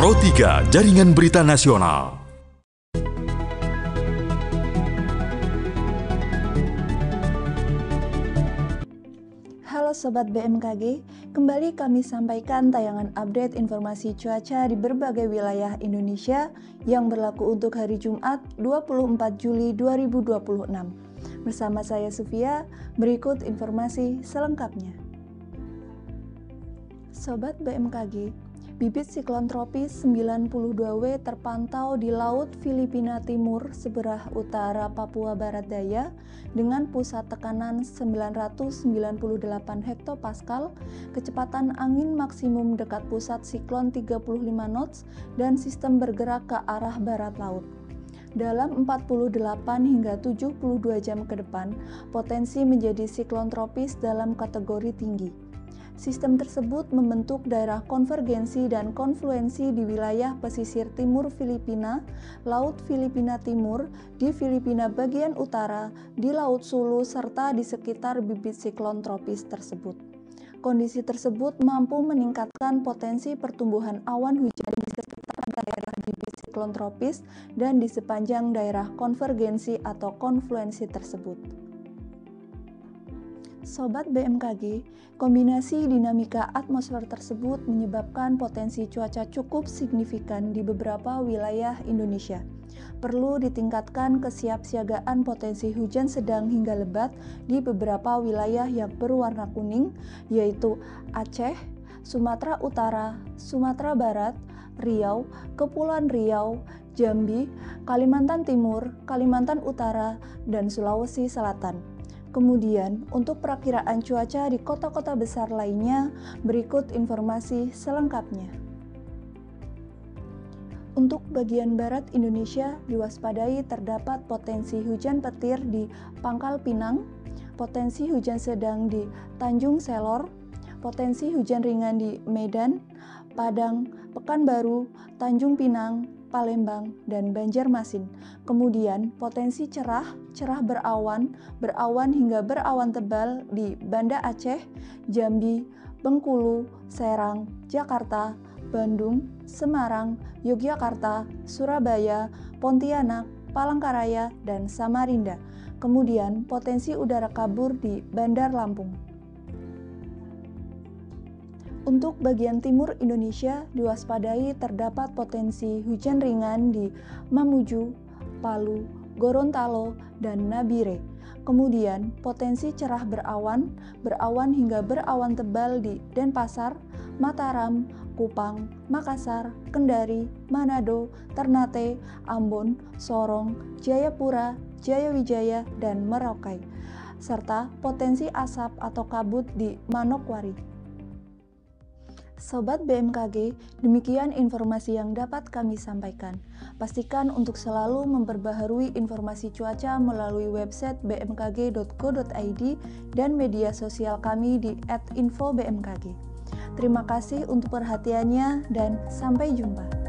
Pro 3 Jaringan Berita Nasional. Halo Sobat BMKG, kembali kami sampaikan tayangan update informasi cuaca di berbagai wilayah Indonesia yang berlaku untuk hari Jumat 24 Juli 2026. Bersama saya Sufia, berikut informasi selengkapnya. Sobat BMKG, bibit siklon tropis 92W terpantau di Laut Filipina Timur seberang utara Papua Barat Daya dengan pusat tekanan 998 hektopascal, kecepatan angin maksimum dekat pusat siklon 35 knots dan sistem bergerak ke arah barat laut. Dalam 48 hingga 72 jam ke depan, potensi menjadi siklon tropis dalam kategori tinggi. Sistem tersebut membentuk daerah konvergensi dan konfluensi di wilayah pesisir timur Filipina, Laut Filipina Timur, di Filipina bagian utara, di Laut Sulu, serta di sekitar bibit siklon tropis tersebut. Kondisi tersebut mampu meningkatkan potensi pertumbuhan awan hujan di sekitar daerah bibit siklon tropis dan di sepanjang daerah konvergensi atau konfluensi tersebut. Sobat BMKG, kombinasi dinamika atmosfer tersebut menyebabkan potensi cuaca cukup signifikan di beberapa wilayah Indonesia. Perlu ditingkatkan kesiapsiagaan potensi hujan sedang hingga lebat di beberapa wilayah yang berwarna kuning, yaitu Aceh, Sumatera Utara, Sumatera Barat, Riau, Kepulauan Riau, Jambi, Kalimantan Timur, Kalimantan Utara, dan Sulawesi Selatan. Kemudian, untuk perakiraan cuaca di kota-kota besar lainnya, berikut informasi selengkapnya. Untuk bagian barat Indonesia, diwaspadai terdapat potensi hujan petir di Pangkal Pinang, potensi hujan sedang di Tanjung Selor, potensi hujan ringan di Medan, Padang, Pekanbaru, Tanjung Pinang, Palembang, dan Banjarmasin. Kemudian potensi cerah berawan hingga berawan tebal di Banda Aceh, Jambi, Bengkulu, Serang, Jakarta, Bandung, Semarang, Yogyakarta, Surabaya, Pontianak, Palangkaraya, dan Samarinda. Kemudian potensi udara kabur di Bandar Lampung. Untuk bagian timur Indonesia, diwaspadai terdapat potensi hujan ringan di Mamuju, Palu, Gorontalo, dan Nabire. Kemudian, potensi cerah berawan hingga berawan tebal di Denpasar, Mataram, Kupang, Makassar, Kendari, Manado, Ternate, Ambon, Sorong, Jayapura, Jayawijaya, dan Merauke, serta potensi asap atau kabut di Manokwari. Sobat BMKG, demikian informasi yang dapat kami sampaikan. Pastikan untuk selalu memperbaharui informasi cuaca melalui website bmkg.go.id dan media sosial kami di @infobmkg. Terima kasih untuk perhatiannya dan sampai jumpa.